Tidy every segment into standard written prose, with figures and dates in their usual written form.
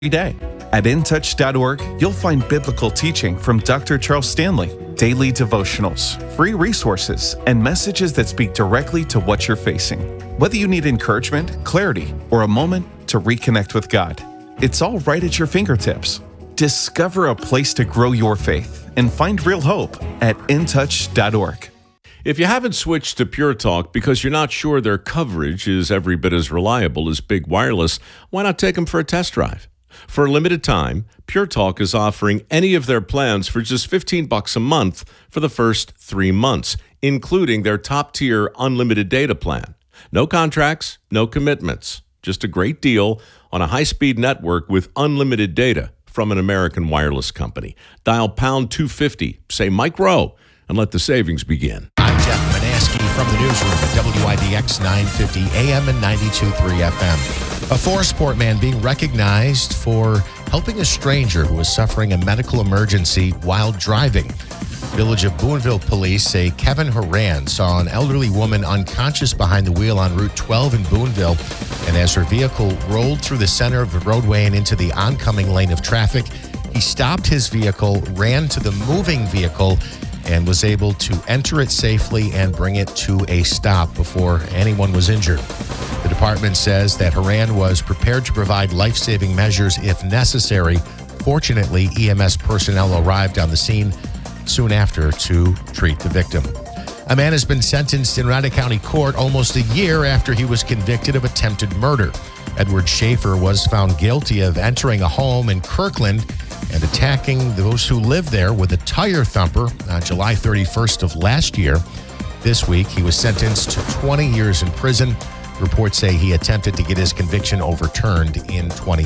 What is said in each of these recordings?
day. At intouch.org, you'll find biblical teaching from Dr. Charles Stanley, daily devotionals, free resources, and messages that speak directly to what you're facing. Whether you need encouragement, clarity, or a moment to reconnect with God, it's all right at your fingertips. Discover a place to grow your faith and find real hope at intouch.org. If you haven't switched to Pure Talk because you're not sure their coverage is every bit as reliable as Big Wireless, why not take them for a test drive? For a limited time, Pure Talk is offering any of their plans for just $15 a month for the first 3 months, including their top-tier unlimited data plan. No contracts, no commitments, just a great deal on a high-speed network with unlimited data from an American wireless company. Dial pound 250, say Mike Rowe, and let the savings begin. I'm Jeff Manaski from the newsroom at WIBX 950 AM and 92.3 FM. A forest sport man being recognized for helping a stranger who was suffering a medical emergency while driving. Village of Boonville police say Kevin Horan saw an elderly woman unconscious behind the wheel on Route 12 in Boonville, and as her vehicle rolled through the center of the roadway and into the oncoming lane of traffic, he stopped his vehicle, ran to the moving vehicle, and was able to enter it safely and bring it to a stop before anyone was injured. The department says that Horan was prepared to provide life-saving measures if necessary. Fortunately, EMS personnel arrived on the scene soon after to treat the victim. A man has been sentenced in Rider County Court almost a year after he was convicted of attempted murder. Edward Schaefer was found guilty of entering a home in Kirkland and attacking those who lived there with a tire thumper on July 31st of last year. This week, he was sentenced to 20 years in prison. Reports say he attempted to get his conviction overturned in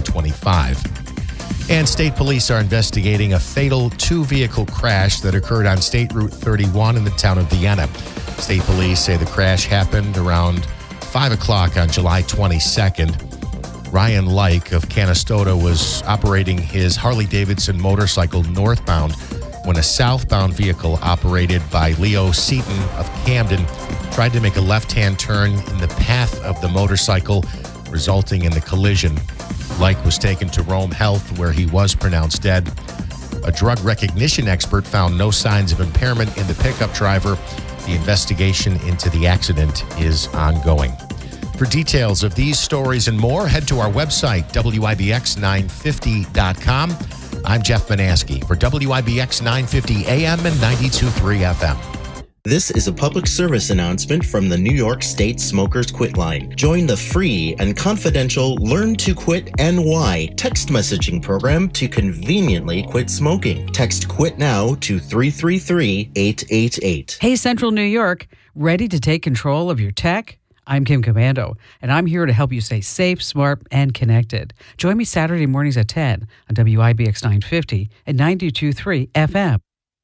2025. And state police are investigating a fatal two-vehicle crash that occurred on State Route 31 in the town of Vienna. State police say the crash happened around 5 o'clock on July 22nd. Ryan Like of Canastota was operating his Harley-Davidson motorcycle northbound when a southbound vehicle operated by Leo Seaton of Camden tried to make a left-hand turn in the path of the motorcycle, resulting in the collision. Like was taken to Rome Health, where he was pronounced dead. A drug recognition expert found no signs of impairment in the pickup driver. The investigation into the accident is ongoing. For details of these stories and more, head to our website, WIBX950.com. I'm Jeff Manaski for WIBX 950 AM and 92.3 FM. This is a public service announcement from the New York State Smokers Quit Line. Join the free and confidential Learn to Quit NY text messaging program to conveniently quit smoking. Text QUIT NOW to 333-888. Hey, Central New York, ready to take control of your tech? I'm Kim Commando, and I'm here to help you stay safe, smart, and connected. Join me Saturday mornings at 10 on WIBX 950 and 92.3 FM.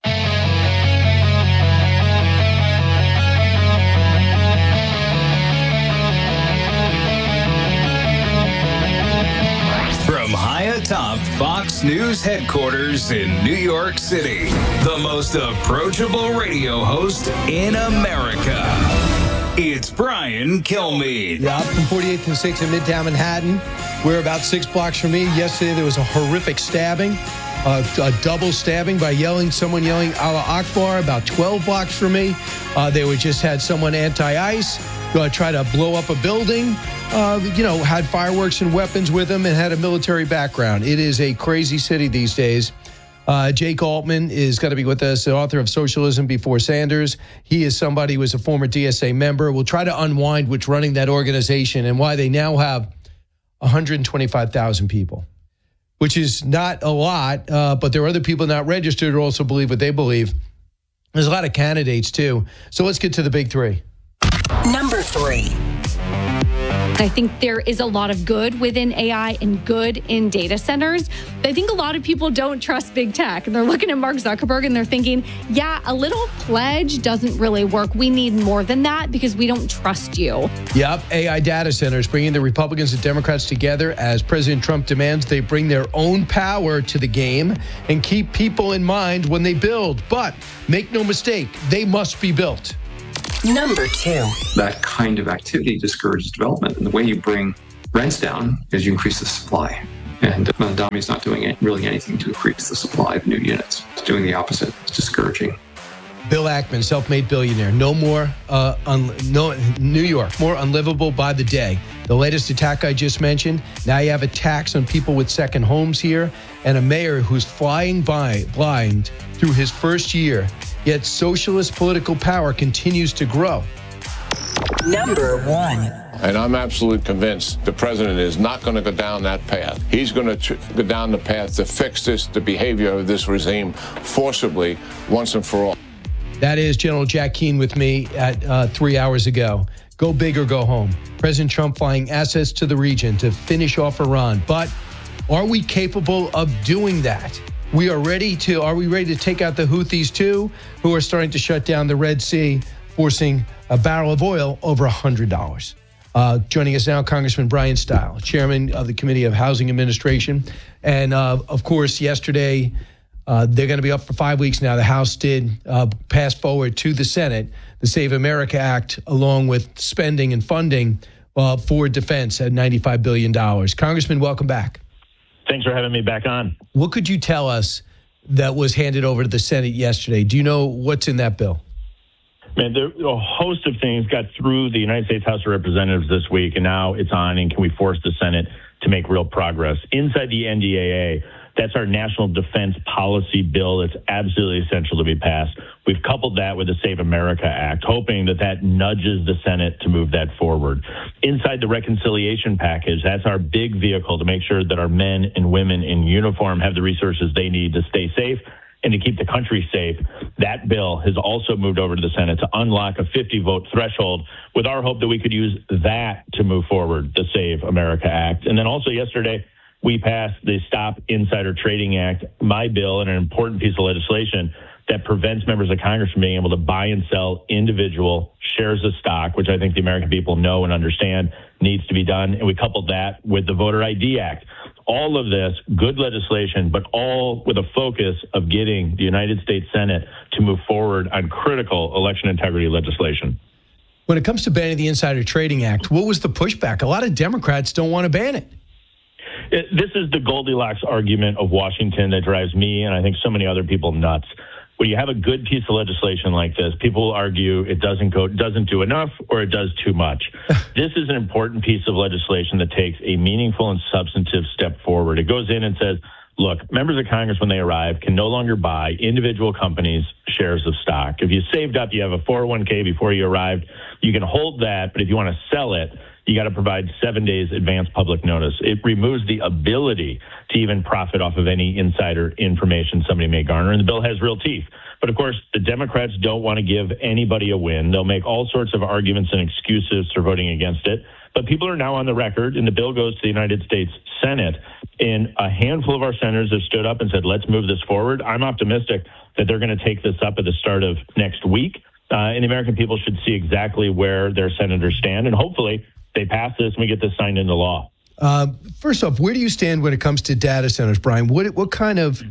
From high atop Fox News headquarters in New York City, the most approachable radio host in America. It's Brian Kilmeade. Yeah, up from 48th and 6th in Midtown Manhattan. We're about 6 blocks from me. Yesterday there was a horrific stabbing, a double stabbing by someone yelling Allah Akbar about 12 blocks from me. They just had someone anti-ICE try to blow up a building, had fireworks and weapons with them and had a military background. It is a crazy city these days. Jake Altman is going to be with us, the author of Socialism Before Sanders. He is somebody who was a former DSA member. We'll try to unwind what's running that organization and why they now have 125,000 people, which is not a lot, but there are other people not registered who also believe what they believe. There's a lot of candidates, too. So let's get to the big three. Number 3. I think there is a lot of good within AI and good in data centers. But I think a lot of people don't trust big tech. And they're looking at Mark Zuckerberg and they're thinking, yeah, a little pledge doesn't really work. We need more than that because we don't trust you. Yep, AI data centers bringing the Republicans and Democrats together as President Trump demands they bring their own power to the game and keep people in mind when they build. But make no mistake, they must be built. Number 2. That kind of activity discourages development. And the way you bring rents down is you increase the supply. And Adami's not doing really anything to increase the supply of new units. It's doing the opposite. It's discouraging. Bill Ackman, self-made billionaire. No more New York, more unlivable by the day. The latest attack I just mentioned, now you have attacks on people with second homes here, and a mayor who's flying blind through his first year, yet socialist political power continues to grow. Number 1. And I'm absolutely convinced the president is not going to go down that path. He's going to go down the path to fix the behavior of this regime forcibly once and for all. That is General Jack Keane with me at 3 hours ago. Go big or go home. President Trump flying assets to the region to finish off Iran. But are we capable of doing that? Are we ready to take out the Houthis too, who are starting to shut down the Red Sea, forcing a barrel of oil over $100? Joining us now, Congressman Brian Stile, chairman of the Committee of Housing Administration. And of course, yesterday, they're going to be up for 5 weeks now. The House did pass forward to the Senate the Save America Act, along with spending and funding for defense at $95 billion. Congressman, welcome back. Thanks for having me back on. What could you tell us that was handed over to the Senate yesterday? Do you know what's in that bill? Man, a host of things got through the United States House of Representatives this week, and now it's on, and can we force the Senate to make real progress? Inside the NDAA, that's our national defense policy bill that's absolutely essential to be passed. We've coupled that with the Save America Act, hoping that nudges the Senate to move that forward. Inside the reconciliation package, that's our big vehicle to make sure that our men and women in uniform have the resources they need to stay safe and to keep the country safe. That bill has also moved over to the Senate to unlock a 50-vote threshold with our hope that we could use that to move forward the Save America Act. And then also yesterday, we passed the Stop Insider Trading Act, my bill, and an important piece of legislation that prevents members of Congress from being able to buy and sell individual shares of stock, which I think the American people know and understand needs to be done. And we coupled that with the Voter ID Act. All of this, good legislation, but all with a focus of getting the United States Senate to move forward on critical election integrity legislation. When it comes to banning the Insider Trading Act, what was the pushback? A lot of Democrats don't want to ban it. This is the Goldilocks argument of Washington that drives me and I think so many other people nuts. When you have a good piece of legislation like this, people will argue it doesn't do enough or it does too much. This is an important piece of legislation that takes a meaningful and substantive step forward. It goes in and says, look, members of Congress, when they arrive, can no longer buy individual companies' shares of stock. If you saved up, you have a 401k before you arrived, you can hold that, but if you want to sell it, you got to provide 7 days advance public notice. It removes the ability to even profit off of any insider information somebody may garner, and the bill has real teeth. But of course, the Democrats don't want to give anybody a win. They'll make all sorts of arguments and excuses for voting against it. But people are now on the record, and the bill goes to the United States Senate, and a handful of our senators have stood up and said, let's move this forward. I'm optimistic that they're going to take this up at the start of next week, and the American people should see exactly where their senators stand, and hopefully they pass this and we get this signed into law. First off, where do you stand when it comes to data centers, Brian? What kind of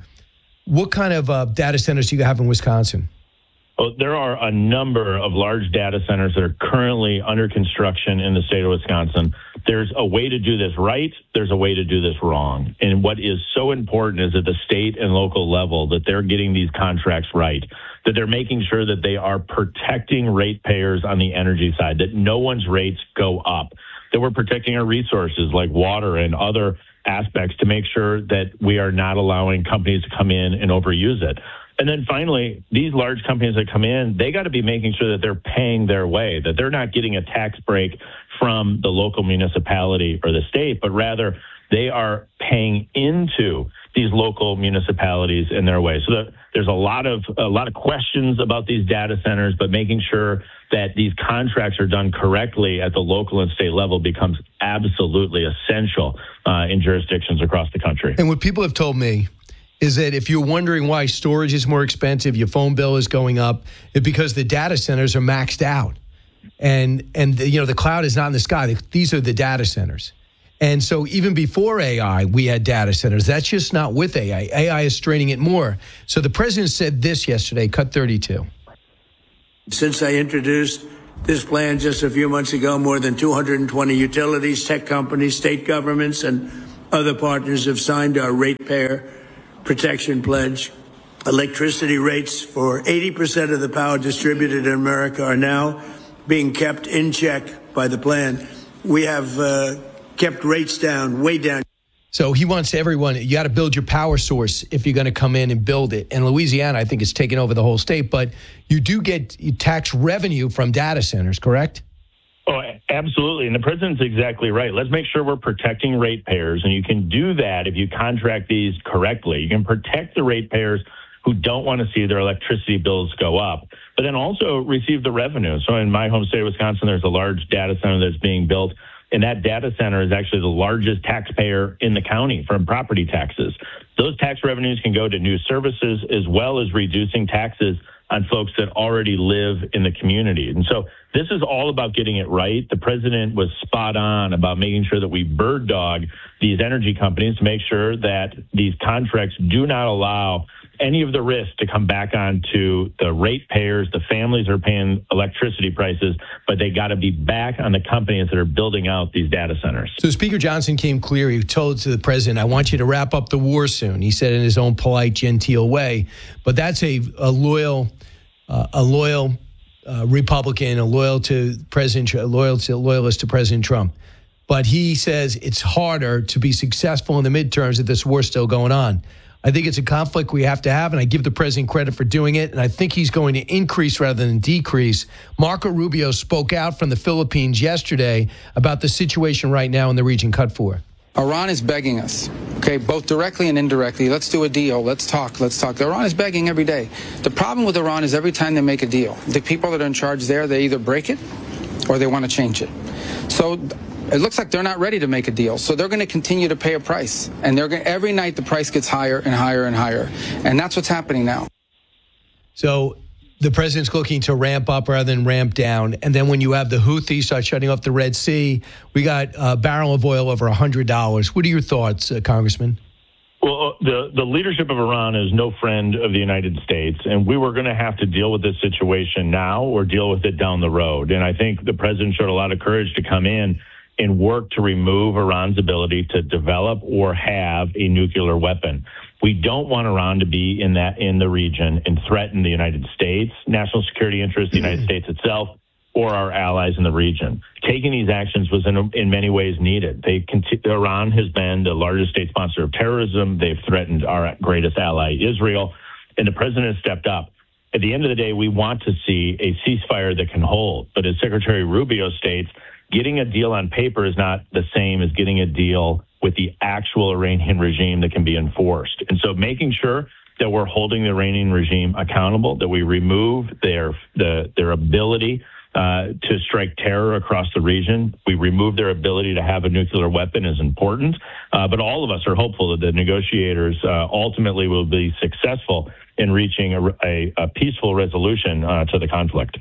data centers do you have in Wisconsin? Well, there are a number of large data centers that are currently under construction in the state of Wisconsin. There's a way to do this right. There's a way to do this wrong. And what is so important is at the state and local level that they're getting these contracts right, that they're making sure that they are protecting ratepayers on the energy side, that no one's rates go up, that we're protecting our resources like water and other aspects to make sure that we are not allowing companies to come in and overuse it. And then finally, these large companies that come in, they got to be making sure that they're paying their way, that they're not getting a tax break from the local municipality or the state, but rather they are paying into these local municipalities in their way. So there's a lot of questions about these data centers, but making sure that these contracts are done correctly at the local and state level becomes absolutely essential in jurisdictions across the country. And what people have told me is that if you're wondering why storage is more expensive, your phone bill is going up, it's because the data centers are maxed out. And the cloud is not in the sky. These are the data centers. And so even before AI, we had data centers. That's just not with AI. AI is straining it more. So the president said this yesterday, cut 32. Since I introduced this plan just a few months ago, more than 220 utilities, tech companies, state governments, and other partners have signed our ratepayer protection pledge. Electricity rates for 80% of the power distributed in America are now being kept in check by the plan. We have kept rates down, way down. So he wants everyone, you got to build your power source if you're going to come in and build it. And Louisiana, I think, is taking over the whole state. But you do get tax revenue from data centers, correct? Oh, absolutely. And the president's exactly right. Let's make sure we're protecting ratepayers. And you can do that if you contract these correctly. You can protect the ratepayers who don't want to see their electricity bills go up, but then also receive the revenue. So in my home state of Wisconsin, there's a large data center that's being built. And that data center is actually the largest taxpayer in the county from property taxes. Those tax revenues can go to new services as well as reducing taxes on folks that already live in the community. And so this is all about getting it right. The president was spot on about making sure that we bird dog these energy companies to make sure that these contracts do not allow any of the risk to come back onto the ratepayers, the families are paying electricity prices, but they got to be back on the companies that are building out these data centers. So Speaker Johnson came clear. He told to the president, I want you to wrap up the war soon. He said in his own polite, genteel way. But that's a loyal Republican, a loyalist to President Trump. But he says it's harder to be successful in the midterms if this war's still going on. I think it's a conflict we have to have, and I give the president credit for doing it, and I think he's going to increase rather than decrease. Marco Rubio spoke out from the Philippines yesterday about the situation right now in the region. Cut 4. Iran is begging us, okay, both directly and indirectly. Let's do a deal. Let's talk. Iran is begging every day. The problem with Iran is every time they make a deal, the people that are in charge there, they either break it or they want to change it. So it looks like they're not ready to make a deal. So they're going to continue to pay a price. And every night the price gets higher and higher and higher. And that's what's happening now. So the president's looking to ramp up rather than ramp down. And then when you have the Houthis start shutting off the Red Sea, we got a barrel of oil over $100. What are your thoughts, Congressman? Well, the leadership of Iran is no friend of the United States, and we were going to have to deal with this situation now or deal with it down the road. And I think the president showed a lot of courage to come in and work to remove Iran's ability to develop or have a nuclear weapon. We don't want Iran to be in the region and threaten the United States, national security interests, the United States itself, or our allies in the region. Taking these actions was in many ways needed. Iran has been the largest state sponsor of terrorism. They've threatened our greatest ally, Israel, and the president has stepped up. At the end of the day, we want to see a ceasefire that can hold. But as Secretary Rubio states, getting a deal on paper is not the same as getting a deal with the actual Iranian regime that can be enforced. And so making sure that we're holding the Iranian regime accountable, that we remove their ability to strike terror across the region, we remove their ability to have a nuclear weapon is important. But all of us are hopeful that the negotiators ultimately will be successful in reaching a peaceful resolution to the conflict.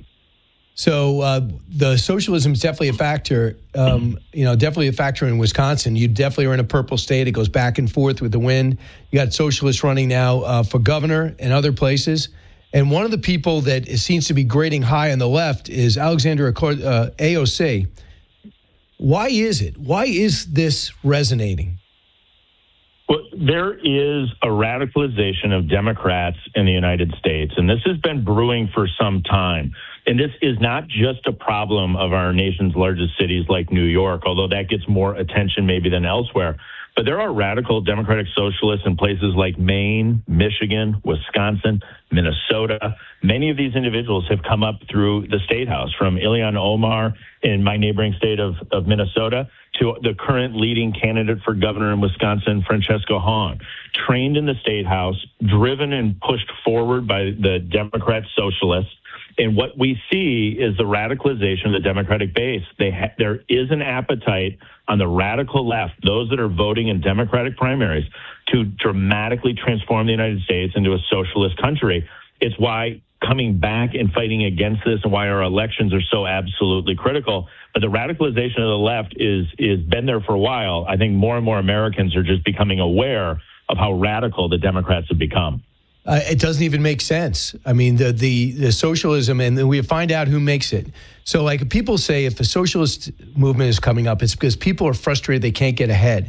So the socialism is definitely a factor, definitely a factor in Wisconsin. You definitely are in a purple state. It goes back and forth with the wind. You got socialists running now for governor and other places. And one of the people that seems to be grading high on the left is Alexandria AOC. Why is it? Why is this resonating? Well, there is a radicalization of Democrats in the United States, and this has been brewing for some time. And this is not just a problem of our nation's largest cities like New York, although that gets more attention maybe than elsewhere. But there are radical Democratic socialists in places like Maine, Michigan, Wisconsin, Minnesota. Many of these individuals have come up through the state house, from Ilhan Omar in my neighboring state of Minnesota to the current leading candidate for governor in Wisconsin, Francesca Hahn, trained in the state house, driven and pushed forward by the Democrat socialists. And what we see is the radicalization of the Democratic base. There is an appetite on the radical left, those that are voting in Democratic primaries, to dramatically transform the United States into a socialist country. It's why coming back and fighting against this and why our elections are so absolutely critical. But the radicalization of the left is been there for a while. I think more and more Americans are just becoming aware of how radical the Democrats have become. It doesn't even make sense. I mean, the socialism, and we find out who makes it. So, like, people say if the socialist movement is coming up, it's because people are frustrated they can't get ahead.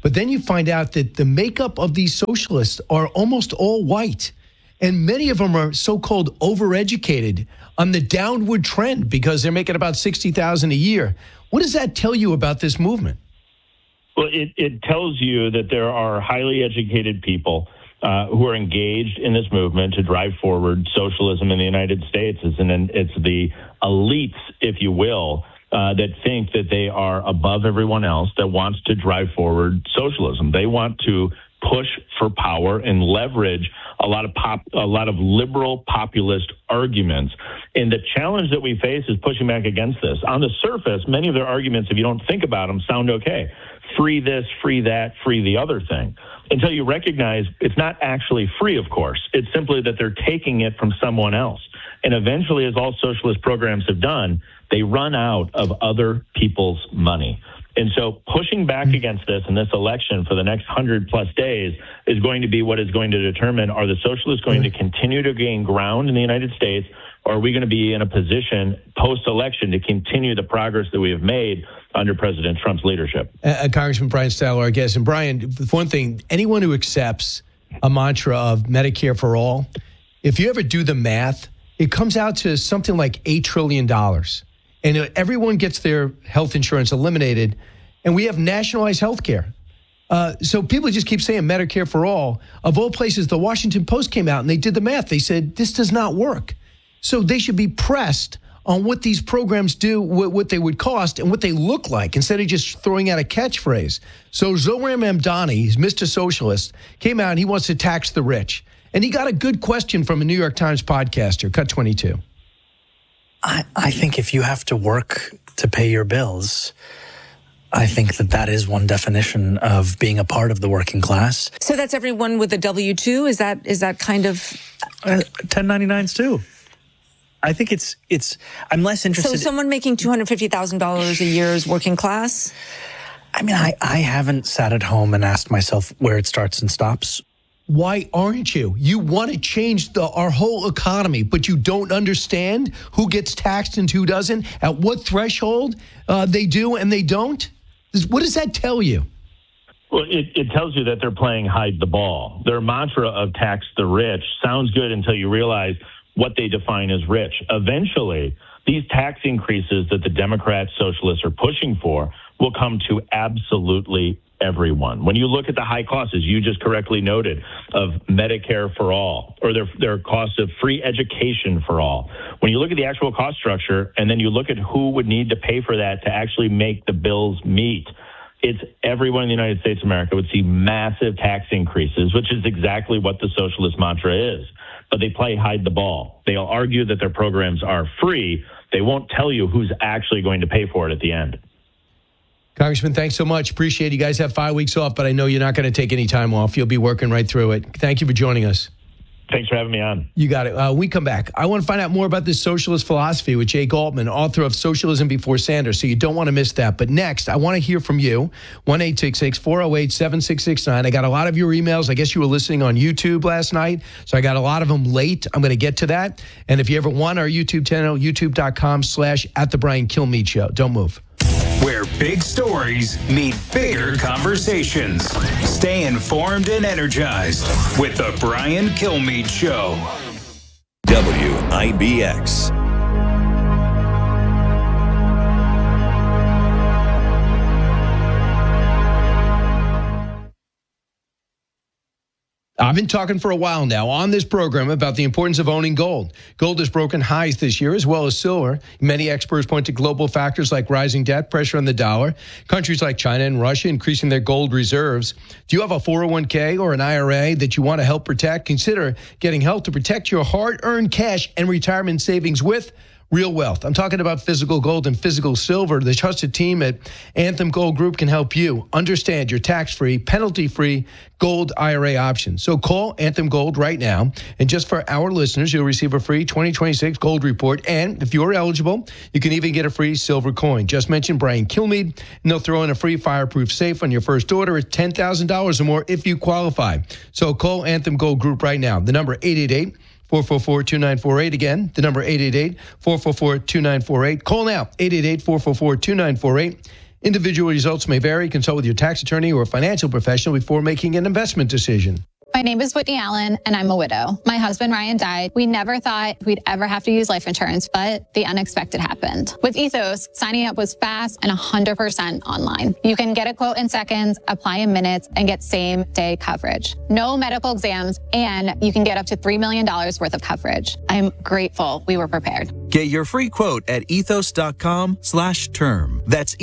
But then you find out that the makeup of these socialists are almost all white. And many of them are so-called overeducated on the downward trend because they're making about $60,000 a year. What does that tell you about this movement? Well, it tells you that there are highly educated people who are engaged in this movement to drive forward socialism in the United States. It's the elites, if you will, that think that they are above everyone else, that wants to drive forward socialism. They want to push for power and leverage a lot of liberal populist arguments. And the challenge that we face is pushing back against this. On the surface, many of their arguments, if you don't think about them, sound okay. Free this, free that, free the other thing. Until you recognize it's not actually free, of course. It's simply that they're taking it from someone else. And eventually, as all socialist programs have done, they run out of other people's money. And so pushing back against this in this election for the next 100+ days is going to be what is going to determine, are the socialists going to continue to gain ground in the United States, or are we going to be in a position post-election to continue the progress that we have made under President Trump's leadership? Congressman Brian Stahler, our guest. And Brian, for one thing, anyone who accepts a mantra of Medicare for all, if you ever do the math, it comes out to something like $8 trillion. And everyone gets their health insurance eliminated, and we have nationalized health care. So people just keep saying Medicare for all. Of all places, the Washington Post came out and they did the math. They said, this does not work. So they should be pressed on what these programs do, what they would cost, and what they look like, instead of just throwing out a catchphrase. So Zohran Mamdani, he's Mr. Socialist, came out and he wants to tax the rich. And he got a good question from a New York Times podcaster, Cut 22. I think if you have to work to pay your bills, I think that is one definition of being a part of the working class. So that's everyone with a W-2? Is that kind of 1099s too? I think it's I'm less interested. So someone making $250,000 a year is working class? I mean, I haven't sat at home and asked myself where it starts and stops. Why aren't you? You want to change our whole economy, but you don't understand who gets taxed and who doesn't, at what threshold they do and they don't? What does that tell you? Well, it tells you that they're playing hide the ball. Their mantra of tax the rich sounds good until you realize what they define as rich. Eventually, these tax increases that the Democrats, socialists are pushing for will come to absolutely everyone. When you look at the high costs, as you just correctly noted, of Medicare for all, or their costs of free education for all, when you look at the actual cost structure and then you look at who would need to pay for that to actually make the bills meet, it's everyone in the United States of America would see massive tax increases, which is exactly what the socialist mantra is. But they play hide the ball. They'll argue that their programs are free. They won't tell you who's actually going to pay for it at the end. Congressman, thanks so much. Appreciate it. You guys have 5 weeks off, but I know you're not going to take any time off. You'll be working right through it. Thank you for joining us. Thanks for having me on. You got it. We come back. I want to find out more about this socialist philosophy with Jay Galtman, author of Socialism Before Sanders, so you don't want to miss that. But next, I want to hear from you, 1-866-408-7669. I got a lot of your emails. I guess you were listening on YouTube last night, so I got a lot of them late. I'm going to get to that. And if you ever want our YouTube channel, youtube.com/@the Brian Kilmeade Show. Don't move. Where big stories meet bigger conversations. Stay informed and energized with the Brian Kilmeade Show. WIBX. I've been talking for a while now on this program about the importance of owning gold. Gold has broken highs this year, as well as silver. Many experts point to global factors like rising debt, pressure on the dollar, countries like China and Russia increasing their gold reserves. Do you have a 401k or an IRA that you want to help protect? Consider getting help to protect your hard-earned cash and retirement savings with Real Wealth. I'm talking about physical gold and physical silver. The trusted team at Anthem Gold Group can help you understand your tax-free, penalty-free gold IRA options. So call Anthem Gold right now. And just for our listeners, you'll receive a free 2026 gold report. And if you're eligible, you can even get a free silver coin. Just mention Brian Kilmeade, and they'll throw in a free fireproof safe on your first order at $10,000 or more if you qualify. So call Anthem Gold Group right now. The number 888-444-2948. Again, the number 888-444-2948. Call now, 888-444-2948. Individual results may vary. Consult with your tax attorney or financial professional before making an investment decision. My name is Whitney Allen, and I'm a widow. My husband, Ryan, died. We never thought we'd ever have to use life insurance, but the unexpected happened. With Ethos, signing up was fast and 100% online. You can get a quote in seconds, apply in minutes, and get same-day coverage. No medical exams, and you can get up to $3 million worth of coverage. I'm grateful we were prepared. Get your free quote at ethos.com/term. That's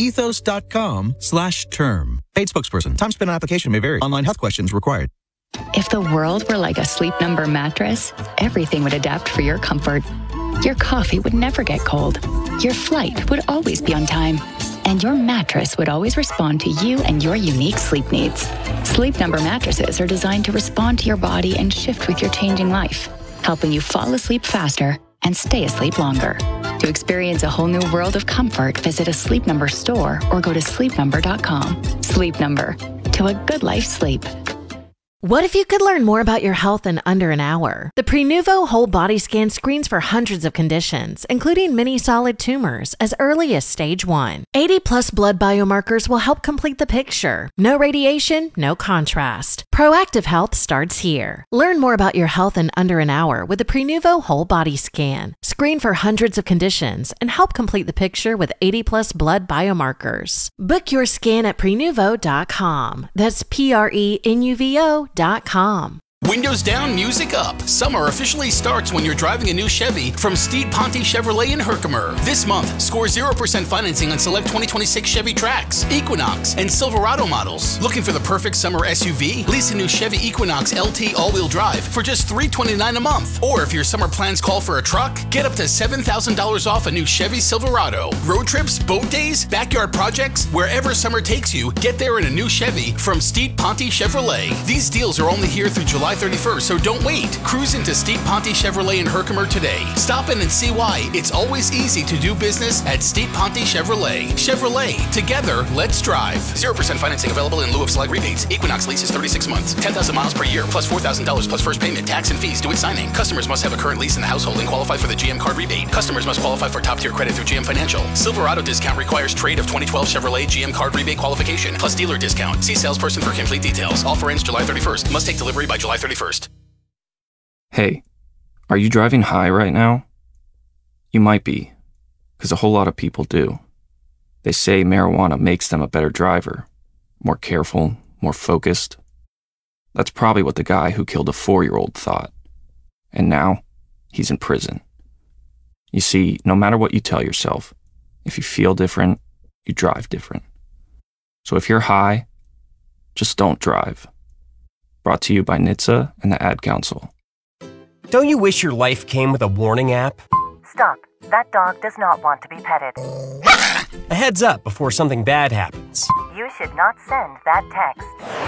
ethos.com/term. Paid spokesperson. Time spent on application may vary. Online health questions required. If the world were like a Sleep Number mattress, everything would adapt for your comfort. Your coffee would never get cold. Your flight would always be on time. And your mattress would always respond to you and your unique sleep needs. Sleep Number mattresses are designed to respond to your body and shift with your changing life, helping you fall asleep faster and stay asleep longer. To experience a whole new world of comfort, visit a Sleep Number store or go to sleepnumber.com. Sleep Number. To a good life sleep. What if you could learn more about your health in under an hour? The Prenuvo Whole Body Scan screens for hundreds of conditions, including many solid tumors, as early as stage 1. 80+ blood biomarkers will help complete the picture. No radiation, no contrast. Proactive health starts here. Learn more about your health in under an hour with the Prenuvo Whole Body Scan. Screen for hundreds of conditions and help complete the picture with 80+ blood biomarkers. Book your scan at Prenuvo.com. That's Prenuvo.com. Windows down, music up. Summer officially starts when you're driving a new Chevy from Steed Ponte Chevrolet in Herkimer. This month, score 0% financing on select 2026 Chevy Trax, Equinox, and Silverado models. Looking for the perfect summer SUV? Lease a new Chevy Equinox LT all-wheel drive for just $329 a month. Or if your summer plans call for a truck, get up to $7,000 off a new Chevy Silverado. Road trips, boat days, backyard projects, wherever summer takes you, get there in a new Chevy from Steed Ponte Chevrolet. These deals are only here through July 31st, so don't wait. Cruise into Steed Ponte Chevrolet in Herkimer today. Stop in and see why it's always easy to do business at Steed Ponte Chevrolet. Chevrolet, together, let's drive. 0% financing available in lieu of select rebates. Equinox leases 36 months, 10,000 miles per year, plus $4,000 plus first payment, tax and fees due at signing. Customers must have a current lease in the household and qualify for the GM card rebate. Customers must qualify for top-tier credit through GM Financial. Silverado discount requires trade of 2012 Chevrolet GM card rebate qualification, plus dealer discount. See salesperson for complete details. Offer ends July 31st. Must take delivery by July 31st. Hey, are you driving high right now? You might be, because a whole lot of people do. They say marijuana makes them a better driver, more careful, more focused. That's probably what the guy who killed a 4-year-old thought. And now, he's in prison. You see, no matter what you tell yourself, if you feel different, you drive different. So if you're high, just don't drive. Brought to you by NHTSA and the Ad Council. Don't you wish your life came with a warning app? Stop. That dog does not want to be petted. A heads up before something bad happens. You should not send that text.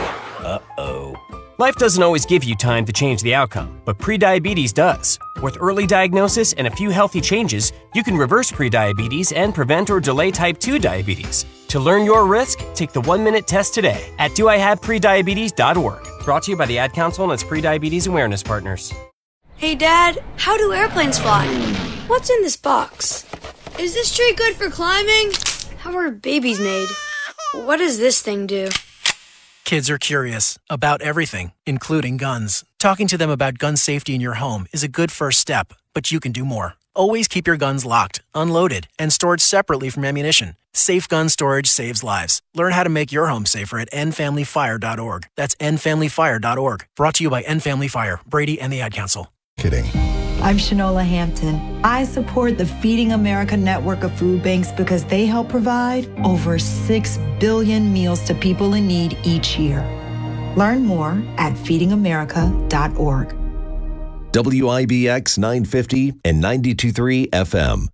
Uh-oh. Life doesn't always give you time to change the outcome, but prediabetes does. With early diagnosis and a few healthy changes, you can reverse prediabetes and prevent or delay type 2 diabetes. To learn your risk, take the 1-minute test today at doihaveprediabetes.org. Brought to you by the Ad Council and its prediabetes awareness partners. Hey Dad, how do airplanes fly? What's in this box? Is this tree good for climbing? How are babies made? What does this thing do? Kids are curious about everything, including guns. Talking to them about gun safety in your home is a good first step, but you can do more. Always keep your guns locked, unloaded, and stored separately from ammunition. Safe gun storage saves lives. Learn how to make your home safer at endfamilyfire.org. That's endfamilyfire.org. Brought to you by End Family Fire, Brady, and the Ad Council. Kidding. I'm Shanola Hampton. I support the Feeding America network of food banks because they help provide over 6 billion meals to people in need each year. Learn more at feedingamerica.org. WIBX 950 and 92.3 FM.